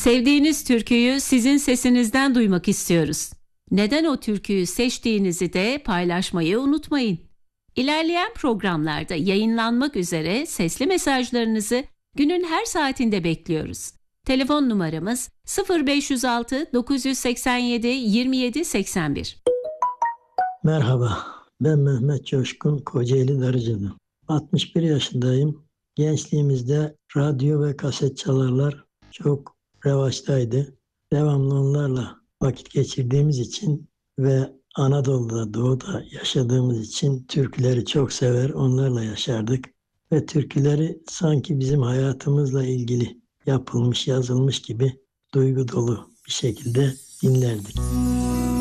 Sevdiğiniz türküyü sizin sesinizden duymak istiyoruz. Neden o türküyü seçtiğinizi de paylaşmayı unutmayın. İlerleyen programlarda yayınlanmak üzere sesli mesajlarınızı günün her saatinde bekliyoruz. Telefon numaramız 0506 987 27 81. Merhaba, ben Mehmet Coşkun, Kocaeli Darıcı'dan. 61 yaşındayım. Gençliğimizde radyo ve kaset çalarlar çok revaçtaydı. Devamlı onlarla vakit geçirdiğimiz için ve Anadolu'da, Doğu'da yaşadığımız için türküleri çok sever, onlarla yaşardık. Ve türküleri sanki bizim hayatımızla ilgili yapılmış, yazılmış gibi duygu dolu bir şekilde dinlerdik.